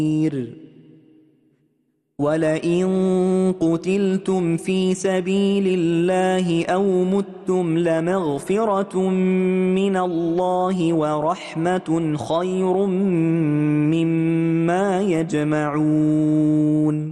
وَلَئِن قُتِلْتُمْ فِي سَبِيلِ اللَّهِ أَوْ مُتُّمْ لَمَغْفِرَةٌ مِّنَ اللَّهِ وَرَحْمَةٌ خَيْرٌ مِّمَّا يَجْمَعُونَ